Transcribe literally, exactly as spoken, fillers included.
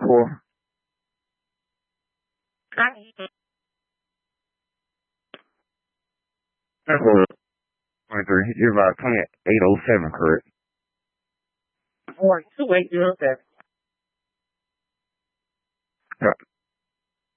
four. That's what twenty-three. You're about twenty-eight oh seven, correct? Four two eight zero seven. Yeah.